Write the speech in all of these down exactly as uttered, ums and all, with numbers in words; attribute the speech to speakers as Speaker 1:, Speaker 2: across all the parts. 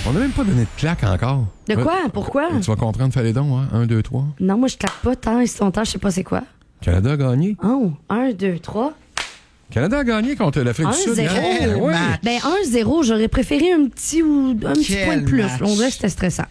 Speaker 1: On n'a même pas donné de claque encore.
Speaker 2: De quoi? Pourquoi?
Speaker 1: Tu vas comprendre, fallait donc, hein? Un, deux, trois.
Speaker 2: Non, moi, je claque pas tant et si longtemps, je sais pas c'est quoi.
Speaker 1: Canada a gagné.
Speaker 2: Oh, un, deux, trois.
Speaker 1: Canada a gagné contre l'Afrique du Sud.
Speaker 2: un zéro.
Speaker 1: Hier. Ouais.
Speaker 2: Ben, un zéro, j'aurais préféré un petit ou un petit
Speaker 3: Quel
Speaker 2: point de plus.
Speaker 3: match.
Speaker 2: On dirait que c'était stressant.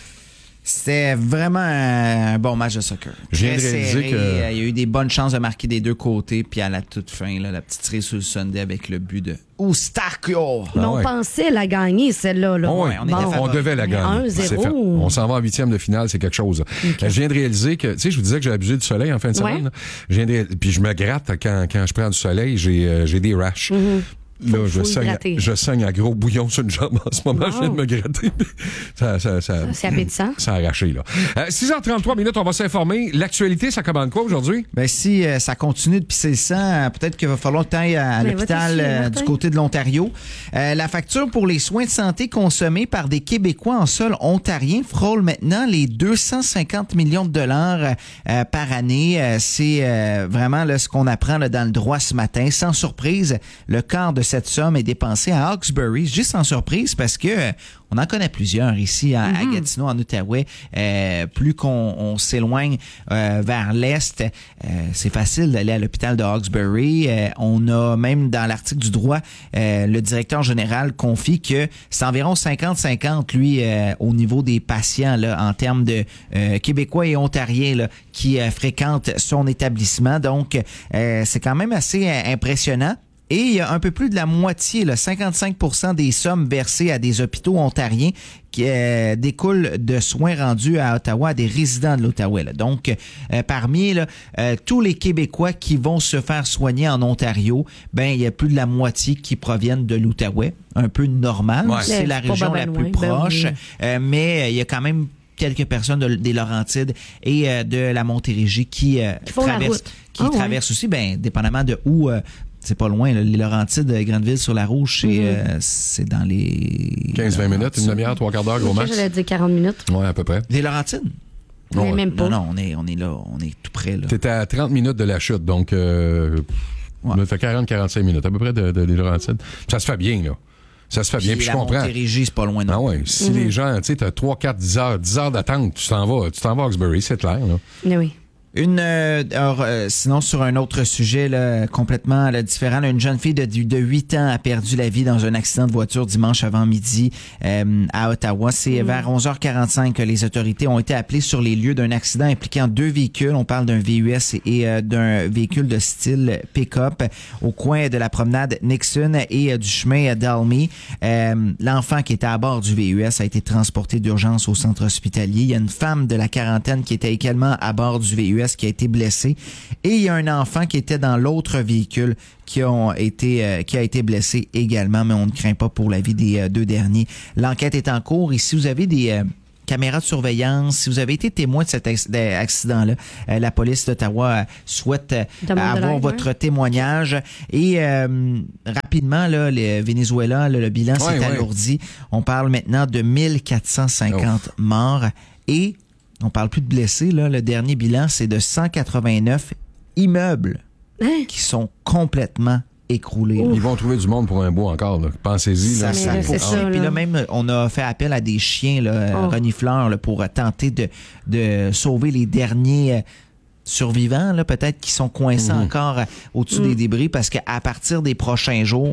Speaker 3: C'était vraiment un bon match de soccer.
Speaker 1: Je viens de
Speaker 3: Très
Speaker 1: réaliser
Speaker 3: serré.
Speaker 1: que-
Speaker 3: Il y a eu des bonnes chances de marquer des deux côtés. Puis à la toute fin, là, la petite cerise sur le Sunday avec le but de Oustakio.
Speaker 2: Mais
Speaker 1: Ah
Speaker 2: on
Speaker 1: ouais.
Speaker 2: pensait la gagner, celle-là. Là.
Speaker 1: Oh, ouais.
Speaker 3: on était
Speaker 1: on
Speaker 3: favoris.
Speaker 1: devait la gagner.
Speaker 2: un
Speaker 1: C'est
Speaker 2: zéro.
Speaker 1: fait. On s'en va en huitième de finale, c'est quelque chose. Euh, Je viens de réaliser que, tu sais, je vous disais que j'ai abusé du soleil en fin de
Speaker 2: Ouais.
Speaker 1: semaine. là. Je viens de ré- Puis je me gratte quand, quand je prends du soleil, j'ai, euh, j'ai des rashes. Là,
Speaker 2: Faut-
Speaker 1: je,
Speaker 2: faut
Speaker 1: saigne,
Speaker 2: hydrater.
Speaker 1: je saigne à gros bouillon sur une jambe en ce moment.
Speaker 2: Wow.
Speaker 1: Je viens de me gratter. ça, ça, ça,
Speaker 2: C'est appétissant.
Speaker 1: ça a arraché, là. Euh, six heures trente-trois minutes, on va s'informer. L'actualité, ça commande quoi aujourd'hui?
Speaker 3: Ben si euh, ça continue de pisser le sang, euh, peut-être qu'il va falloir que tu ailles à, à
Speaker 2: Ben,
Speaker 3: l'hôpital
Speaker 2: va-t'y,
Speaker 3: euh,
Speaker 2: Martin.
Speaker 3: du côté de l'Ontario. Euh, la facture pour les soins de santé consommés par des Québécois en sol ontarien frôle maintenant les deux cent cinquante millions de dollars euh, par année. Euh, c'est euh, vraiment là, ce qu'on apprend là, dans le droit ce matin. Sans surprise, le quart de cette somme est dépensé à Hawkesbury. Juste sans surprise parce que euh, on en connaît plusieurs ici à, à Gatineau, en Outaouais. Euh, plus qu'on on s'éloigne euh, vers l'est, euh, c'est facile d'aller à l'hôpital de Hawkesbury. Euh, on a même dans l'article du droit, euh, le directeur général confie que c'est environ cinquante cinquante, lui, euh, au niveau des patients, là, en termes de euh, Québécois et Ontariens là, qui euh, fréquentent son établissement. Donc, euh, c'est quand même assez euh, impressionnant. Et il y a un peu plus de la moitié, là, cinquante-cinq pour cent des sommes versées à des hôpitaux ontariens qui euh, découlent de soins rendus à Ottawa à des résidents de l'Outaouais. Là. Donc, euh, parmi là, euh, tous les Québécois qui vont se faire soigner en Ontario, ben il y a plus de la moitié qui proviennent de l'Outaouais. Un peu normal,
Speaker 1: Ouais.
Speaker 3: c'est
Speaker 2: Ben,
Speaker 3: la
Speaker 2: c'est pas
Speaker 3: région
Speaker 2: ben
Speaker 3: la
Speaker 2: ben
Speaker 3: plus
Speaker 2: loin, ben
Speaker 3: proche,
Speaker 2: oui.
Speaker 3: euh, mais euh, il y a quand même quelques personnes de, des Laurentides et euh, de la Montérégie qui, euh,
Speaker 2: Qui font la
Speaker 3: traversent,
Speaker 2: route.
Speaker 3: qui
Speaker 2: Ah ouais.
Speaker 3: traversent aussi, ben dépendamment de où. Euh, c'est pas loin, là, les Laurentides, Grandeville-sur-la-Rouge, c'est,
Speaker 2: Mm-hmm.
Speaker 3: euh, c'est dans les...
Speaker 1: quinze vingt minutes, une demi-heure, trois quarts d'heure, gros
Speaker 2: Ok,
Speaker 1: max.
Speaker 2: j'allais dire quarante minutes.
Speaker 1: Ouais, à peu près.
Speaker 3: Les Laurentides?
Speaker 2: Mais
Speaker 1: Ouais.
Speaker 2: même pas.
Speaker 3: Non, non, on est, on est là, on est tout près, là.
Speaker 1: T'étais à trente minutes de la chute, donc euh,
Speaker 3: Ouais.
Speaker 1: ça fait quarante à quarante-cinq minutes, à peu près, de, de, des Laurentides. Ça se fait bien, là. Ça se fait bien, puis je
Speaker 3: la
Speaker 1: comprends.
Speaker 3: Montérégie, c'est pas loin, non.
Speaker 1: Ah ouais, si les gens, tu sais, t'as trois, quatre, dix heures, dix heures d'attente, tu t'en vas, tu t'en vas à Hawkesbury, c'est clair, là.
Speaker 2: Mais oui.
Speaker 3: Une, euh, alors, euh, sinon, sur un autre sujet là, complètement là, différent, là, une jeune fille de, de huit ans a perdu la vie dans un accident de voiture dimanche avant midi euh, à Ottawa. C'est vers onze heures quarante-cinq que les autorités ont été appelées sur les lieux d'un accident impliquant deux véhicules. On parle d'un V U S et, et euh, d'un véhicule de style pick-up au coin de la promenade Nixon et euh, du chemin d'Almy. Euh, l'enfant qui était à bord du V U S a été transporté d'urgence au centre hospitalier. Il y a une femme de la quarantaine qui était également à bord du V U S qui a été blessé et il y a un enfant qui était dans l'autre véhicule qui ont été euh, qui a été blessé également, mais on ne craint pas pour la vie des euh, deux derniers. L'enquête est en cours et si vous avez des euh, caméras de surveillance, si vous avez été témoin de cet accident-là, euh, la police d'Ottawa euh, souhaite euh,
Speaker 2: Demande de
Speaker 3: avoir
Speaker 2: l'aide,
Speaker 3: votre
Speaker 2: ouais.
Speaker 3: témoignage et euh, rapidement là, le Venezuela, là, le bilan
Speaker 1: Ouais,
Speaker 3: s'est
Speaker 1: ouais.
Speaker 3: alourdi. On parle maintenant de mille quatre cent cinquante morts et on parle plus de blessés, là. Le dernier bilan, c'est de cent quatre-vingt-neuf immeubles
Speaker 2: Hein?
Speaker 3: qui sont complètement écroulés. là.
Speaker 1: Ils vont trouver du monde pour un bout encore, là. Pensez-y, là.
Speaker 3: Ça, ça
Speaker 2: Mais
Speaker 3: poursuit.
Speaker 2: c'est ça,
Speaker 3: Puis là,
Speaker 2: là.
Speaker 3: même, on a fait appel à des chiens là,
Speaker 2: Oh.
Speaker 3: renifleurs là, pour tenter de, de sauver les derniers euh, survivants, là, peut-être qui sont coincés
Speaker 1: Mhm.
Speaker 3: encore euh, au-dessus
Speaker 2: Mm.
Speaker 3: des débris, parce qu'à partir des prochains jours,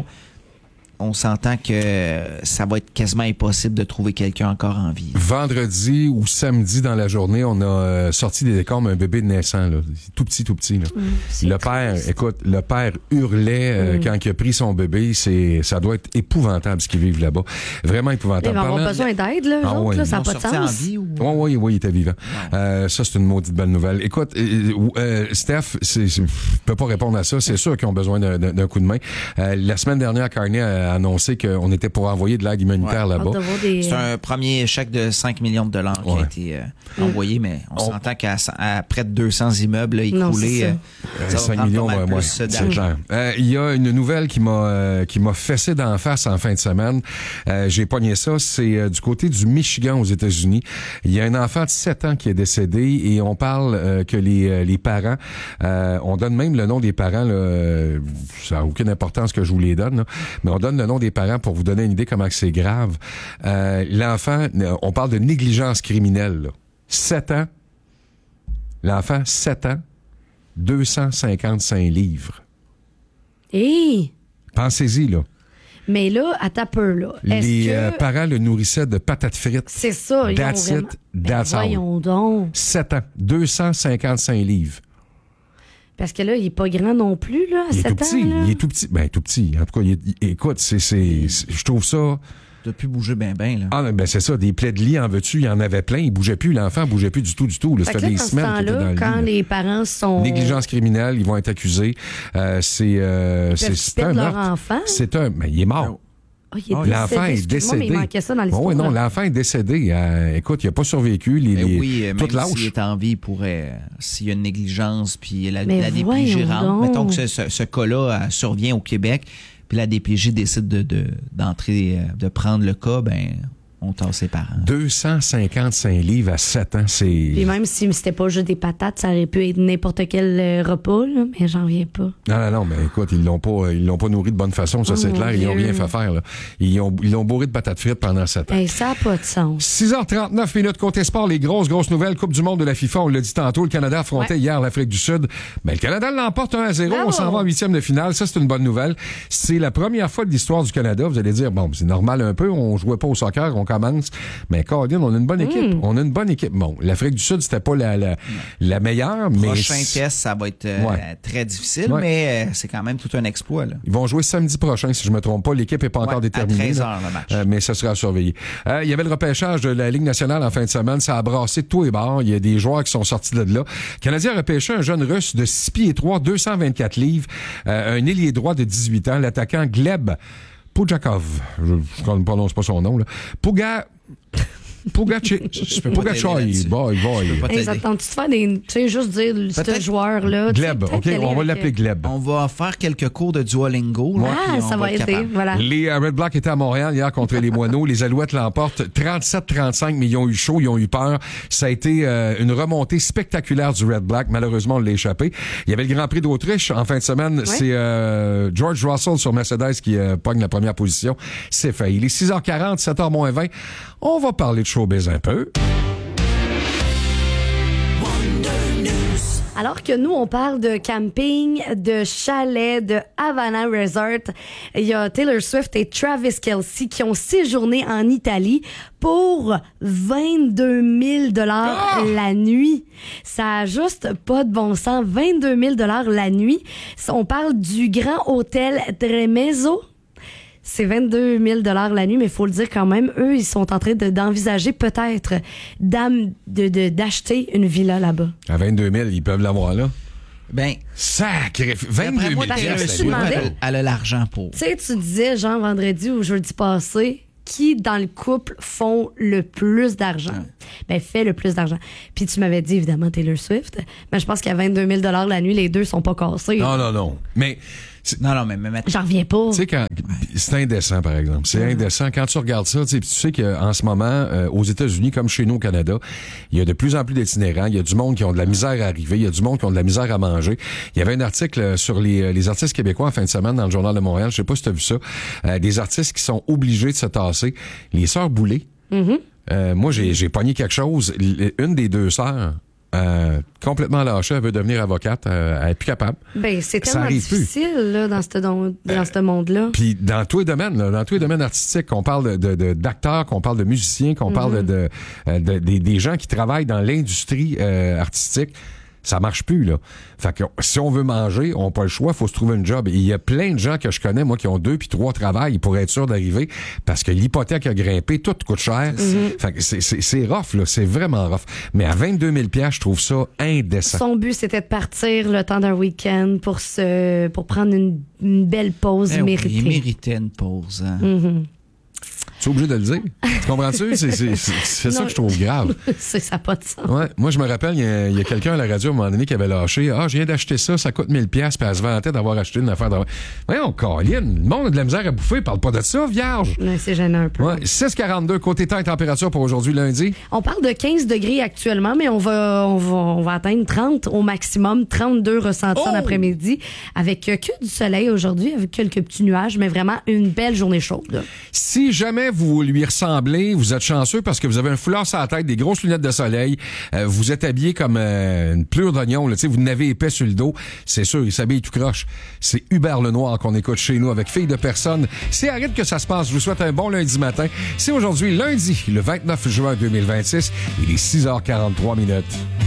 Speaker 3: on s'entend que ça va être quasiment impossible de trouver quelqu'un encore en vie.
Speaker 1: Vendredi ou samedi dans la journée, on a euh, sorti des décombres un bébé de naissant, là. Tout petit, tout petit, là.
Speaker 2: c'est
Speaker 1: Le père, écoute, le père hurlait euh,
Speaker 2: Mm.
Speaker 1: quand il a pris son bébé. C'est, ça doit être épouvantable ce qu'ils vivent là-bas. Vraiment
Speaker 2: Il
Speaker 1: épouvantable.
Speaker 2: va avoir
Speaker 1: Parlant-
Speaker 2: besoin d'aide, là, eux
Speaker 1: Ah
Speaker 2: autres,
Speaker 1: ouais.
Speaker 2: là, ça
Speaker 3: Ils
Speaker 2: n'a
Speaker 3: vont
Speaker 2: pas de
Speaker 3: sortir en
Speaker 2: sens.
Speaker 3: vie ou...
Speaker 1: Oui, oui, oui, il était vivant. Euh, ça, c'est une maudite belle nouvelle. Écoute, euh, euh, Steph, c'est, c'est, je peux pas répondre à ça. C'est sûr qu'ils ont besoin d'un, d'un, d'un coup de main. Euh, la semaine dernière, Carney a annoncé qu'on était pour envoyer de l'aide humanitaire
Speaker 3: Ouais.
Speaker 1: là-bas.
Speaker 2: Hâte de voir des-
Speaker 3: C'est un premier chèque de cinq millions de dollars qui
Speaker 1: Ouais.
Speaker 3: a été euh, envoyé, mais on,
Speaker 1: On-
Speaker 3: s'entend qu'à à près de deux cents immeubles là,
Speaker 2: Non,
Speaker 3: écoulés,
Speaker 2: c'est ça.
Speaker 3: euh,
Speaker 1: Euh,
Speaker 3: ça va
Speaker 1: cinq
Speaker 3: prendre
Speaker 1: millions,
Speaker 3: pas mal
Speaker 1: ouais, ouais,
Speaker 3: plus
Speaker 1: c'est
Speaker 3: d'argent.
Speaker 1: cher. Euh, Il y a une nouvelle qui m'a euh, qui m'a fessé d'en face en fin de semaine. Euh, j'ai pogné ça. C'est euh, du côté du Michigan aux États-Unis. Il y a un enfant de sept ans qui est décédé et on parle euh, que les euh, les parents, euh, on donne même le nom des parents. Là, euh, ça n'a aucune importance que je vous les donne, là, mais on donne donne le nom des parents pour vous donner une idée comment c'est grave. Euh, l'enfant, on parle de négligence criminelle, là. sept ans. L'enfant, sept ans, deux cent cinquante-cinq livres.
Speaker 2: Hé!
Speaker 1: Pensez-y, là.
Speaker 2: Mais là, à ta peur, là. Est-ce
Speaker 1: Les
Speaker 2: que...
Speaker 1: euh, parents le nourrissaient de patates frites.
Speaker 2: C'est ça. Ils ont
Speaker 1: That's
Speaker 2: vraiment...
Speaker 1: it,
Speaker 2: Ben,
Speaker 1: that's all.
Speaker 2: voyons donc.
Speaker 1: sept ans, deux cent cinquante-cinq livres.
Speaker 2: Parce que là, il est pas grand non plus, là, à
Speaker 1: Il est tout
Speaker 2: sept
Speaker 1: petit,
Speaker 2: ans, là.
Speaker 1: il est tout petit. Ben, tout petit. En tout cas, il est- il- écoute, c'est, c'est, c'est- je trouve ça...
Speaker 3: Il n'a plus bougé bien, bien, là.
Speaker 1: Ah, ben, c'est ça, des plaies de lit, en veux-tu, il y en avait plein. Il bougeait plus, l'enfant bougeait plus du tout, du tout. Là,
Speaker 2: Fait
Speaker 1: c'était
Speaker 2: que là,
Speaker 1: des
Speaker 2: dans ce
Speaker 1: semaines qu'il était dans
Speaker 2: temps-là,
Speaker 1: le lit,
Speaker 2: quand
Speaker 1: là.
Speaker 2: les parents sont...
Speaker 1: Négligence criminelle, ils vont être accusés. Euh, c'est, euh,
Speaker 2: Ils
Speaker 1: c'est,
Speaker 2: peuvent
Speaker 1: c'est
Speaker 2: perdre
Speaker 1: un
Speaker 2: leur
Speaker 1: meurtre.
Speaker 2: enfant.
Speaker 1: C'est un, mais il est mort.
Speaker 2: Oh, il est
Speaker 3: Oh,
Speaker 2: décédé.
Speaker 1: L'enfant est
Speaker 2: Excuse-moi,
Speaker 1: décédé.
Speaker 2: mais il manquait ça dans l'histoire.
Speaker 1: Oh, oui, non,
Speaker 2: là.
Speaker 1: l'enfant est décédé. Euh, écoute, il a pas survécu. Les,
Speaker 3: Mais
Speaker 1: les-
Speaker 3: oui, euh,
Speaker 1: toute
Speaker 3: même
Speaker 1: lâche.
Speaker 3: s'il est en vie, il pourrait, euh, s'il y a une négligence, puis la,
Speaker 2: Mais
Speaker 3: la D P J
Speaker 2: voyons
Speaker 3: rentre.
Speaker 2: donc.
Speaker 3: Mettons que ce, ce- ce cas-là euh, survient au Québec, puis la D P J décide de, de- d'entrer, euh, de prendre le cas, ben on tasse ses parents.
Speaker 1: deux cent cinquante-cinq livres à sept ans, c'est...
Speaker 2: Puis même si c'était pas juste des patates, ça aurait pu être n'importe quel euh, repas, là, mais j'en viens pas.
Speaker 1: Non, non, non, mais écoute, ils l'ont pas, ils l'ont pas nourri de bonne façon, ça
Speaker 2: Oh,
Speaker 1: c'est
Speaker 2: mon
Speaker 1: clair. Ils n'ont
Speaker 2: Dieu.
Speaker 1: rien fait faire, là. Ils ont, ils l'ont bourré de patates frites pendant sept ans.
Speaker 2: Hey, ça n'a pas de sens.
Speaker 1: six heures trente-neuf minutes, côté sport, les grosses, grosses nouvelles. Coupe du monde de la FIFA, on l'a dit tantôt, le Canada affrontait
Speaker 2: Ouais.
Speaker 1: hier l'Afrique du Sud. Mais le Canada l'emporte un à zéro,
Speaker 2: Bravo.
Speaker 1: on s'en va en huitième de finale. Ça, c'est une bonne nouvelle. C'est la première fois de l'histoire du Canada. Vous allez dire, bon, c'est normal un peu, on jouait pas au soccer, on commence. Mais Colin, on a une bonne équipe.
Speaker 2: Mm.
Speaker 1: On a une bonne équipe. Bon, l'Afrique du Sud, c'était pas la, la, la meilleure, mais...
Speaker 3: Prochain test, ça va être euh,
Speaker 1: Ouais.
Speaker 3: très difficile,
Speaker 1: Ouais.
Speaker 3: mais euh, c'est quand même tout un exploit, là.
Speaker 1: Ils vont jouer samedi prochain, si je me trompe pas. L'équipe est pas encore
Speaker 3: Ouais,
Speaker 1: déterminée.
Speaker 3: à treize
Speaker 1: là.
Speaker 3: heures le match.
Speaker 1: Euh, mais ça sera à surveiller. Euh, il y avait le repêchage de la Ligue nationale en fin de semaine. Ça a brassé de tous les bords. Il y a des joueurs qui sont sortis de là. Le Canadien a repêché un jeune Russe de six pieds trois, deux cent vingt-quatre livres, euh, un ailier droit de dix-huit ans, l'attaquant Gleb Pujakov. Je ne prononce pas son nom, là. Puga... Pugache...
Speaker 3: Je peux pas t'aider
Speaker 1: Pugachai.
Speaker 3: là-dessus.
Speaker 1: Boy, boy.
Speaker 3: Je peux pas
Speaker 2: Hey,
Speaker 3: t'aider.
Speaker 2: ça te tente-tu de faire des. Tu sais, juste dire ce
Speaker 3: Peut-être-
Speaker 2: joueur-là. tu sais,
Speaker 1: Gleb,
Speaker 2: peut-être
Speaker 1: OK?
Speaker 2: qu'aller
Speaker 1: On va
Speaker 2: avec,
Speaker 1: l'appeler
Speaker 2: euh,
Speaker 1: Gleb.
Speaker 3: On va faire quelques cours de Duolingo. là,
Speaker 2: Ah,
Speaker 3: puis on
Speaker 2: ça va
Speaker 3: être
Speaker 2: aider.
Speaker 3: capable.
Speaker 2: Voilà.
Speaker 1: Les euh, Red Blacks étaient à Montréal hier contre les Moineaux. Les Alouettes l'emportent trente-sept trente-cinq, mais ils ont eu chaud, ils ont eu peur. Ça a été euh, une remontée spectaculaire du Red Black. Malheureusement, on l'a échappé. Il y avait le Grand Prix d'Autriche en fin de semaine. C'est euh, George Russell sur Mercedes qui euh, pogne la première position. C'est fait. Il est six heures quarante, sept heures moins vingt. On va parler de showbiz un peu.
Speaker 2: Alors que nous, on parle de camping, de chalet, de Havana Resort, il y a Taylor Swift et Travis Kelce qui ont séjourné en Italie pour vingt-deux mille dollars la nuit. Ça a juste pas de bon sens. vingt-deux mille dollars la nuit. On parle du Grand Hôtel Tremezo. C'est vingt-deux mille dollars la nuit, mais il faut le dire quand même, eux, ils sont en train de- d'envisager peut-être d'am- de, de, d'acheter une villa là-bas.
Speaker 1: À vingt-deux mille, ils peuvent l'avoir là.
Speaker 3: Ben,
Speaker 1: Sacré. vingt-deux
Speaker 3: d'après moi,
Speaker 1: mille
Speaker 3: Taylor
Speaker 2: tu
Speaker 3: Swift,
Speaker 2: demandais?
Speaker 3: elle, elle a l'argent pour.
Speaker 2: Tu sais, tu disais, genre, vendredi ou jeudi passé, qui dans le couple font le plus d'argent? Ben, fait le plus d'argent. Puis tu m'avais dit, évidemment, Taylor Swift. Mais je pense qu'à vingt-deux mille dollars la nuit, les deux sont pas cassés.
Speaker 1: Non, non, non. Mais... c'est-
Speaker 3: Non, non, mais, mais maintenant,
Speaker 2: J'en reviens pas.
Speaker 1: Tu sais, quand, c'est indécent, par exemple. C'est indécent. Quand tu regardes ça, tu sais, puis tu sais qu'en ce moment, euh, aux États-Unis, comme chez nous au Canada, il y a de plus en plus d'itinérants. Il y a du monde qui ont de la misère à arriver. Il y a du monde qui ont de la misère à manger. Il y avait un article euh, sur les, euh, les artistes québécois en fin de semaine dans le Journal de Montréal. Je sais pas si tu as vu ça. Euh, des artistes qui sont obligés de se tasser. Les sœurs Boulay.
Speaker 2: Mm-hmm.
Speaker 1: Euh, moi, j'ai, j'ai pogné quelque chose. L- Une des deux sœurs, euh, complètement lâchée, elle veut devenir avocate. Euh, elle est plus capable.
Speaker 2: Ben, c'est
Speaker 1: Ça
Speaker 2: tellement
Speaker 1: arrive plus.
Speaker 2: difficile, là, dans ce, don- dans ce monde-là.
Speaker 1: Puis dans tous les domaines, là, dans tous les domaines artistiques, qu'on parle de, de- d'acteurs, qu'on parle de musiciens, qu'on parle de, de, euh, de- des, des gens qui travaillent dans l'industrie euh, artistique, ça marche plus, là. Fait que si on veut manger, on n'a pas le choix, il faut se trouver un job. Et il y a plein de gens que je connais, moi, qui ont deux puis trois travails pour être sûr d'arriver, parce que l'hypothèque a grimpé, tout coûte cher. Fait que c'est, c'est, c'est rough, là, c'est vraiment rough. Mais à vingt-deux mille dollars, je trouve ça indécent.
Speaker 2: Son but, c'était de partir le temps d'un week-end pour se, pour prendre une, une belle pause
Speaker 3: eh oui,
Speaker 2: méritée.
Speaker 3: il méritait une pause. Hein.
Speaker 2: Mhm.
Speaker 1: Tu es obligé de le dire. Tu comprends-tu? C'est, c'est, c'est, c'est ça que je trouve grave.
Speaker 2: C'est ça, pas de sens.
Speaker 1: Ouais. Moi, je me rappelle, il y a, il y a quelqu'un à la radio à un moment donné qui avait lâché. Ah, je viens d'acheter ça, ça coûte mille piastres, puis elle se vantait d'avoir acheté une affaire de. Voyons, Caroline, le monde a de la misère à bouffer, parle pas de ça, vierge.
Speaker 2: Ouais, c'est gênant un peu.
Speaker 1: Ouais. six quarante-deux, côté temps et température pour aujourd'hui, lundi.
Speaker 2: On parle de quinze degrés actuellement, mais on va, on va, on va atteindre trente au maximum, trente-deux ressentis
Speaker 1: Oh!
Speaker 2: en après-midi, avec que du soleil aujourd'hui, avec quelques petits nuages, mais vraiment une belle journée chaude. Là.
Speaker 1: Si jamais vous lui ressemblez, vous êtes chanceux parce que vous avez un foulard sur la tête, des grosses lunettes de soleil, euh, vous êtes habillé comme euh, une plure d'oignon, là, vous n'avez épais sur le dos, c'est sûr, il s'habille tout croche. C'est Hubert Lenoir qu'on écoute chez nous avec Fille de personne. C'est arrête que ça se passe. Je vous souhaite un bon lundi matin. C'est aujourd'hui lundi, le vingt-neuf juin deux mille vingt-six. Il est six heures quarante-trois minutes.